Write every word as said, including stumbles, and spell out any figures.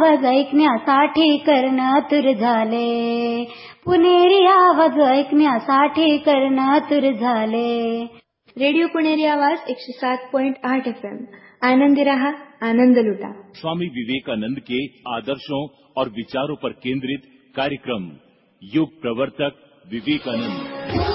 आवाज ऐकण्यासाठी कर्ण आतुर झाले. पुणेरी आवाज ऐकण्यासाठी कर्ण आतुर झाले. रेडिओ पुणेरी आवाज एकशे सात पॉइंट आठ एफ एम. आनंदी रहा, आनंद लुटा. स्वामी विवेकानंद के आदर्शों और विचारों पर केंद्रित कार्यक्रम युग प्रवर्तक विवेकानंद.